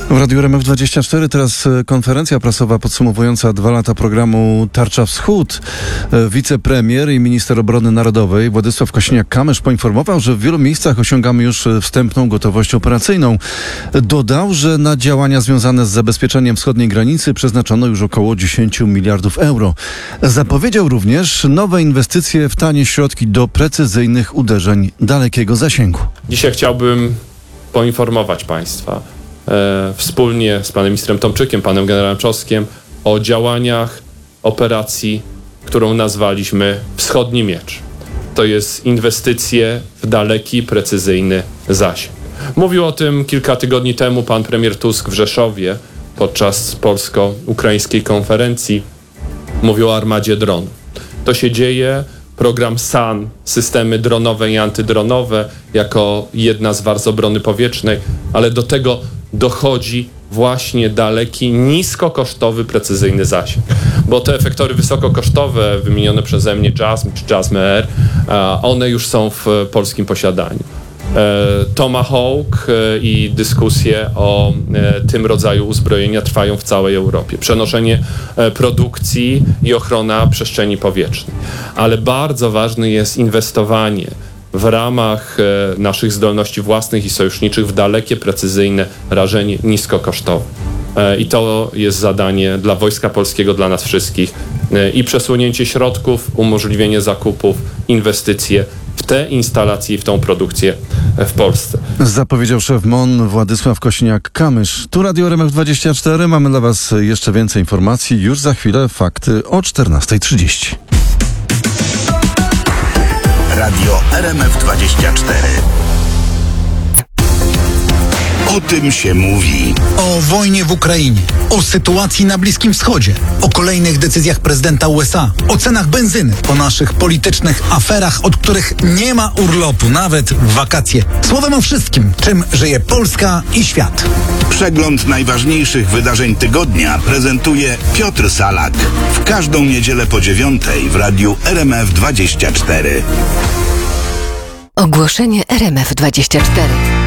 W Radiu RMF24 teraz konferencja prasowa podsumowująca 2 lata programu Tarcza Wschód. Wicepremier i minister obrony narodowej Władysław Kosiniak-Kamysz poinformował, że w wielu miejscach osiągamy już wstępną gotowość operacyjną. Dodał, że na działania związane z zabezpieczeniem wschodniej granicy przeznaczono już około 10 miliardów euro. Zapowiedział również nowe inwestycje w tanie środki do precyzyjnych uderzeń dalekiego zasięgu. Dzisiaj chciałbym poinformować Państwa wspólnie z panem ministrem Tomczykiem, panem generałem Czoskiem o działaniach operacji, którą nazwaliśmy Wschodni Miecz. To jest inwestycje w daleki, precyzyjny zasięg. Mówił o tym kilka tygodni temu pan premier Tusk w Rzeszowie podczas polsko-ukraińskiej konferencji. Mówił o armadzie dronów. To się dzieje. Program SAN, systemy dronowe i antydronowe, jako jedna z warstw obrony powietrznej, ale do tego dochodzi właśnie daleki, niskokosztowy, precyzyjny zasięg. Bo te efektory wysokokosztowe, wymienione przeze mnie JASM czy JASM-R, one już są w polskim posiadaniu. Tomahawk i dyskusje o tym rodzaju uzbrojenia trwają w całej Europie. Przenoszenie produkcji i ochrona przestrzeni powietrznej. Ale bardzo ważne jest inwestowanie w ramach naszych zdolności własnych i sojuszniczych w dalekie, precyzyjne rażenie niskokosztowe. I to jest zadanie dla Wojska Polskiego, dla nas wszystkich. I przesunięcie środków, umożliwienie zakupów, inwestycje w te instalacje i w tą produkcję w Polsce. Zapowiedział szef MON Władysław Kosiniak-Kamysz. Tu Radio RMF24. Mamy dla Was jeszcze więcej informacji. Już za chwilę fakty o 14:30. Radio RMF24. O tym się mówi. O wojnie w Ukrainie, o sytuacji na Bliskim Wschodzie, o kolejnych decyzjach prezydenta USA, o cenach benzyny, o naszych politycznych aferach, od których nie ma urlopu, nawet w wakacje. Słowem o wszystkim, czym żyje Polska i świat. Przegląd najważniejszych wydarzeń tygodnia prezentuje Piotr Salak. W każdą niedzielę po 9:00 w Radiu RMF24. Ogłoszenie RMF24.